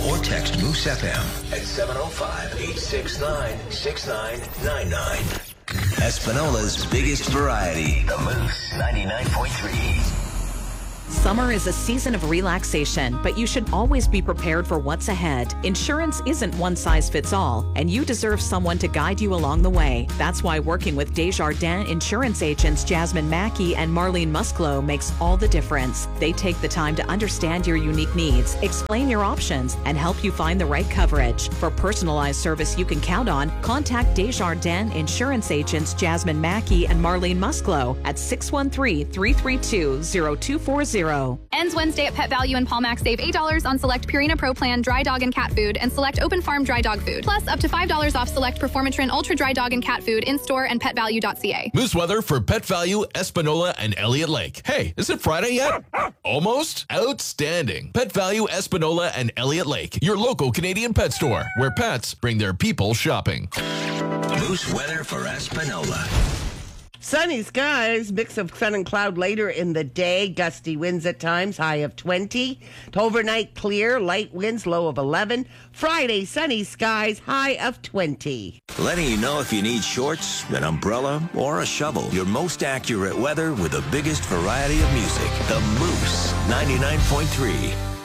or text Moose FM at 705-869-6999. Espinola's biggest variety. The Moose 99.3. Summer is a season of relaxation, but you should always be prepared for what's ahead. Insurance isn't one size fits all, and you deserve someone to guide you along the way. That's why working with Desjardins insurance agents Jasmine Mackey and Marlene Musclo makes all the difference. They take the time to understand your unique needs, explain your options, and help you find the right coverage. For personalized service you can count on, contact Desjardins insurance agents Jasmine Mackey and Marlene Musclo at 613-332-0240. Ends Wednesday at Pet Value and Palmax. Save $8 on select Purina Pro Plan dry dog and cat food and select Open Farm dry dog food. Plus up to $5 off select Performatrin Ultra dry dog and cat food in store and petvalue.ca. Moose weather for Pet Value, Espanola, and Elliott Lake. Hey, is it Friday yet? Almost? Outstanding. Pet Value, Espanola, and Elliott Lake, your local Canadian pet store, where pets bring their people shopping. Moose weather for Espanola. Sunny skies, mix of sun and cloud later in the day. Gusty winds at times, high of 20. Overnight clear, light winds, low of 11. Friday, sunny skies, high of 20. Letting you know if you need shorts, an umbrella, or a shovel. Your most accurate weather with the biggest variety of music. The Moose 99.3.